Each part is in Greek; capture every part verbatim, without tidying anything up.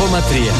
κόμμα τρία.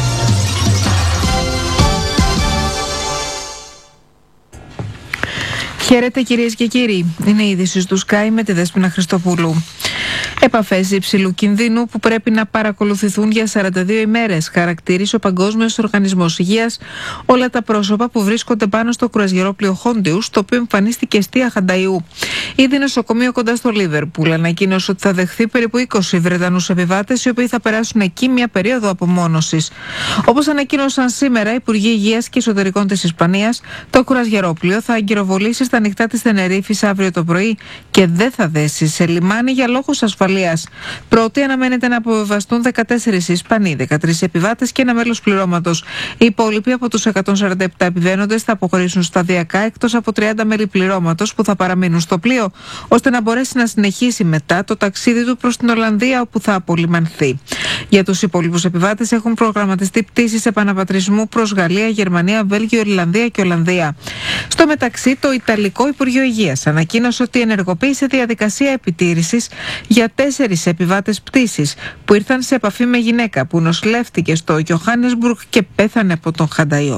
Χαίρετε κυρίες και κύριοι. Είναι η είδηση του Sky με τη Δέσποινα Χριστοπούλου. Επαφές υψηλού κινδύνου που πρέπει να παρακολουθηθούν για σαράντα δύο ημέρες, χαρακτήρισε ο Παγκόσμιος Οργανισμός Υγείας όλα τα πρόσωπα που βρίσκονται πάνω στο κρουαζιερόπλοιο Χόντιους, το οποίο εμφανίστηκε εστία Χανταϊού. Ήδη νοσοκομείο κοντά στο Λίβερπουλ ανακοίνωσε ότι θα δεχθεί περίπου είκοσι Βρετανούς επιβάτες, οι οποίοι θα περάσουν εκεί μια περίοδο απομόνωσης. Όπως ανακοίνωσαν σήμερα οι Υπουργοί Υγείας και Εσωτερικών της Ισπανίας, το κρουαζιερόπλοιο θα αγκυροβολήσει στα νυχτά της Τενερίφης αύριο το πρωί και δεν θα δέσει σε λιμάνι για λόγους ασφαλείας. Πρώτοι αναμένεται να αποβεβαστούν δεκατέσσερις Ισπανοί, δεκατρείς επιβάτες και ένα μέλος πληρώματος. Οι υπόλοιποι από τους εκατόν σαράντα επτά επιβαίνοντες θα αποχωρήσουν σταδιακά, εκτός από τριάντα μέλη πληρώματος που θα παραμείνουν στο πλοίο, ώστε να μπορέσει να συνεχίσει μετά το ταξίδι του προς την Ολλανδία, όπου θα απολυμανθεί. Για τους υπόλοιπους επιβάτες έχουν προγραμματιστεί πτήσεις επαναπατρισμού προς Γαλλία, Γερμανία, Βέλγιο, Ιρλανδία και Ολλανδία. Στο μεταξύ, το Ιταλικό Υπουργείο Υγείας ανακοίνωσε ότι ενεργοποίησε διαδικασία επιτήρησης για τέσσερις επιβάτες πτήσης που ήρθαν σε επαφή με γυναίκα που νοσηλεύτηκε στο Johannesburg και πέθανε από τον Χανταϊό.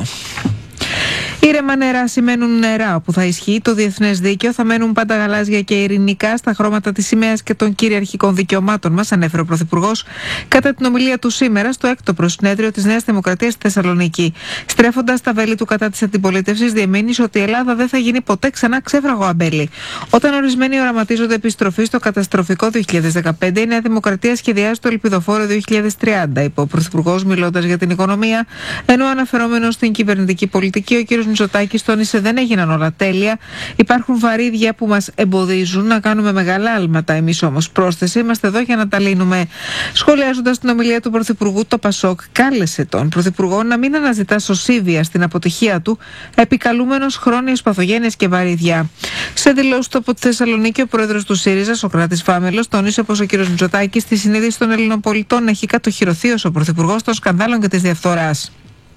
Ήρεμα νερά σημαίνουν νερά. Όπου θα ισχύει το διεθνές δίκαιο, θα μένουν πάντα γαλάζια και ειρηνικά στα χρώματα της σημαίας και των κυριαρχικών δικαιωμάτων μας, ανέφερε ο Πρωθυπουργός κατά την ομιλία του σήμερα στο έκτο προσυνέδριο της Νέας Δημοκρατίας στη Θεσσαλονίκη. Στρέφοντας τα βέλη του κατά της αντιπολίτευσης, διεμήνυσε ότι η Ελλάδα δεν θα γίνει ποτέ ξανά ξέφραγο αμπέλι. Όταν ορισμένοι οραματίζονται επιστροφή στο καταστροφικό δύο χιλιάδες δεκαπέντε, η Νέα Δημοκρατία σχεδιάζει το ελπιδοφόρο δύο χιλιάδες τριάντα, είπε ο Πρωθυπουργός μιλώντας για την οικονομία, ενώ αναφερόμενος στην κυβερνητική πολιτική, ο κ. Μητσοτάκης τόνισε δεν έγιναν όλα τέλεια. Υπάρχουν βαρύδια που μας εμποδίζουν να κάνουμε μεγάλα άλματα. Εμείς όμως, πρόσθεσε, είμαστε εδώ για να τα λύνουμε. Σχολιάζοντας την ομιλία του Πρωθυπουργού, το Πασόκ κάλεσε τον Πρωθυπουργό να μην αναζητά σωσίβια στην αποτυχία του, επικαλούμενος χρόνιες παθογένειες και βαρύδια. Σε δηλώσεις του από τη Θεσσαλονίκη, ο πρόεδρος του ΣΥΡΙΖΑ, Σωκράτης Φάμελος, τόνισε πως ο κ. Μητσοτάκης στη συνείδηση των Ελλήνων πολιτών έχει κατοχυρωθεί ως ο Πρωθυπουργός των σκανδάλων και της διαφθοράς.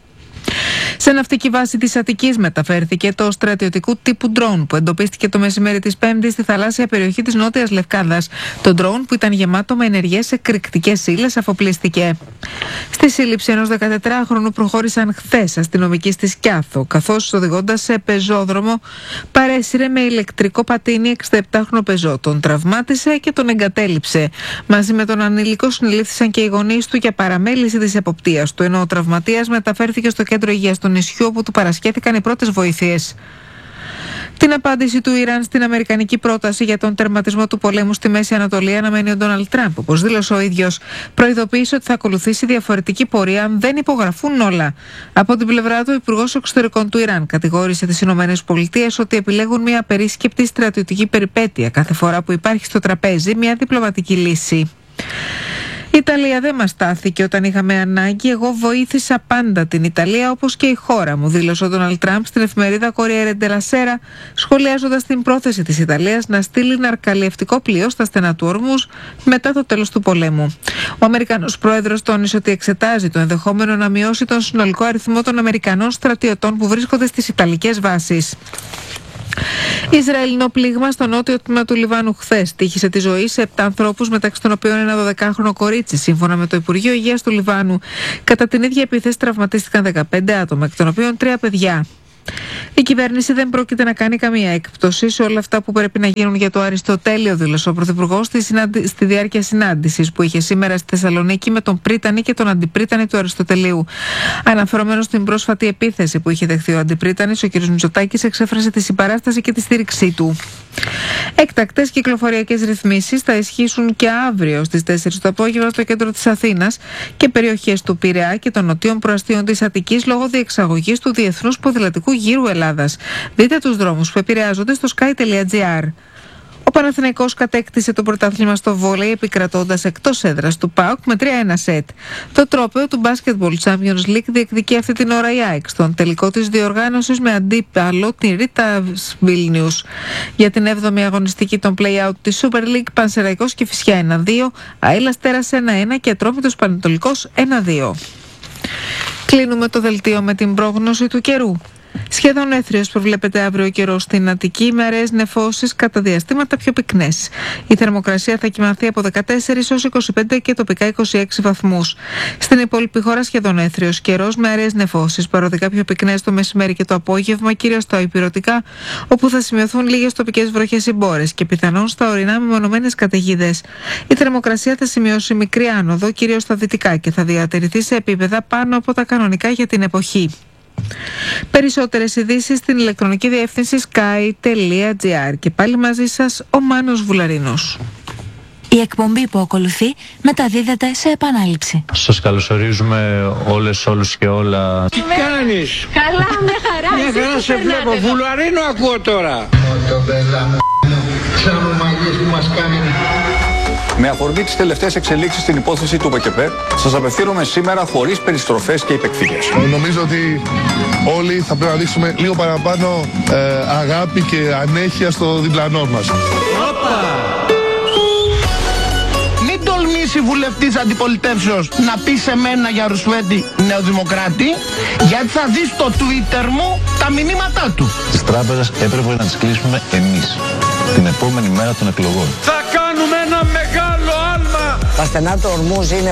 Σε ναυτική βάση της Αττικής μεταφέρθηκε το στρατιωτικού τύπου ντρόουν που εντοπίστηκε το μεσημέρι της Πέμπτης στη θαλάσσια περιοχή της Νότιας Λευκάδας. Το ντρόουν, που ήταν γεμάτο με ενεργές εκρηκτικές ύλες, αφοπλίστηκε. Στη σύλληψη ενός δεκατετράχρονου προχώρησαν χθες αστυνομικοί στη Σκιάθο, καθώς οδηγώντας σε πεζόδρομο παρέσυρε με ηλεκτρικό πατίνι εξήντα πεζό. Τον τραυμάτισε και τον εγκατέλειψε. Μαζί με τον ανήλικο συνελήφθησαν και οι γονείς του για παραμέληση της εποπτείας του, ενώ ο τραυματίας μεταφέρθηκε στο κέντρο υγείας του νησιού, όπου του παρασχέθηκαν οι πρώτες βοήθειες. Την απάντηση του Ιράν στην αμερικανική πρόταση για τον τερματισμό του πολέμου στη Μέση Ανατολή αναμένει ο Ντόναλντ Τραμπ. Όπως δήλωσε ο ίδιος, προειδοποίησε ότι θα ακολουθήσει διαφορετική πορεία αν δεν υπογραφούν όλα. Από την πλευρά του, ο Υπουργός Εξωτερικών του Ιράν κατηγόρησε τις ΗΠΑ ότι επιλέγουν μια απερίσκεπτη στρατιωτική περιπέτεια κάθε φορά που υπάρχει στο τραπέζι μια διπλωματική λύση. Η Ιταλία δεν μας στάθηκε όταν είχαμε ανάγκη. Εγώ βοήθησα πάντα την Ιταλία, όπως και η χώρα μου, δήλωσε ο Ντόναλντ Τραμπ στην εφημερίδα Κοριέρε ντελα Σέρα, σχολιάζοντας την πρόθεση της Ιταλίας να στείλει ναρκαλιευτικό πλοίο στα στενά του Ορμούζ μετά το τέλος του πολέμου. Ο Αμερικανός πρόεδρος τόνισε ότι εξετάζει το ενδεχόμενο να μειώσει τον συνολικό αριθμό των Αμερικανών στρατιωτών που βρίσκονται στις Ιταλικές βάσεις. Ισραηλινό πλήγμα στο νότιο τμήμα του Λιβάνου χθες τύχησε τη ζωή σε επτά ανθρώπους, μεταξύ των οποίων ένα δωδεκάχρονο κορίτσι, σύμφωνα με το Υπουργείο Υγείας του Λιβάνου. Κατά την ίδια επίθεση τραυματίστηκαν δεκαπέντε άτομα, εκ των οποίων τρία παιδιά. Η κυβέρνηση δεν πρόκειται να κάνει καμία έκπτωση σε όλα αυτά που πρέπει να γίνουν για το Αριστοτέλειο, δήλωσε ο Πρωθυπουργός στη, συναντι... στη διάρκεια συνάντησης που είχε σήμερα στη Θεσσαλονίκη με τον πρίτανη και τον αντιπρίτανη του Αριστοτελείου. Αναφερόμενος στην πρόσφατη επίθεση που είχε δεχθεί ο αντιπρίτανης, ο κ. Μητσοτάκης εξέφρασε τη συμπαράσταση και τη στήριξή του. Έκτακτες κυκλοφοριακές ρυθμίσεις θα ισχύσουν και αύριο στις τέσσερις το απόγευμα στο κέντρο της Αθήνας και περιοχές του Πειραιά και των νοτίων προαστίων της Αττικής λόγω διεξαγωγής του Διεθνούς Ποδηλατικού Γύρου Ελλάδας. Δείτε τους δρόμους που επηρεάζονται στο sky τελεία gr. Ο Παναθηναϊκός κατέκτησε το πρωτάθλημα στο βόλεϊ επικρατώντας εκτός έδρας του ΠΑΟΚ με τρία ένα σετ. Το τρόπαιο του Basketball Champions League διεκδικεί αυτή την ώρα η ΑΕΚ στον τελικό της διοργάνωσης με αντίπαλο την Ρίτα Βίλνιους. Για την έβδομη αγωνιστική των play-out της Super League, Πανσεραϊκός και Κηφισιά ένα δύο, ΑΕΛ Αστέρας ένα ένα και Ατρόμητος Πανετολικός ένα δύο. Κλείνουμε το δελτίο με την πρόγνωση του καιρού. Σχεδόν έθριος προβλέπεται αύριο ο καιρός στην Αττική, με αραιές νεφώσεις κατά διαστήματα πιο πυκνές. Η θερμοκρασία θα κυμανθεί από δεκατέσσερις έως είκοσι πέντε και τοπικά είκοσι έξι βαθμούς. Στην υπόλοιπη χώρα σχεδόν έθριος καιρός με αραιές νεφώσεις, παροδικά πιο πυκνές το μεσημέρι και το απόγευμα, κυρίως στα ηπειρωτικά, όπου θα σημειωθούν λίγες τοπικές βροχές ή μπόρες και πιθανόν στα ορεινά μεμονωμένες καταιγίδες. Η θερμοκρασία θα σημειώσει μικρή άνοδο, κυρίως στα δυτικά, και θα διατηρηθεί σε επίπεδα πάνω από τα κανονικά για την εποχή. Περισσότερες ειδήσεις στην ηλεκτρονική διεύθυνση sky τελεία gr. Και πάλι μαζί σας ο Μάνος Βουλαρίνος. Η εκπομπή που ακολουθεί μεταδίδεται σε επανάληψη. Σας καλωσορίζουμε όλες, όλους και όλα. Τι κάνεις? Καλά, με χαρά. Μια χαρά σε βλέπω. Βουλαρίνο ακούω τώρα. Με αφορμή τις τελευταίες εξελίξεις στην υπόθεση του ΠΚΠ, σας απευθύνομαι σήμερα χωρίς περιστροφές και υπεκφυγές. Νομίζω ότι όλοι θα πρέπει να δείξουμε λίγο παραπάνω ε, αγάπη και ανέχεια στο διπλανό μας. Μην τολμήσει βουλευτής αντιπολιτεύσεως να πει σε μένα για Ρουσφέτη νεοδημοκράτη, γιατί θα δει στο Twitter μου τα μηνύματά του. Τις τράπεζες έπρεπε να τις κλείσουμε εμείς την επόμενη μέρα των εκλογών. Θα κάνουμε ένα μεγάλο άλμα. Τα στενά του Ορμούζ είναι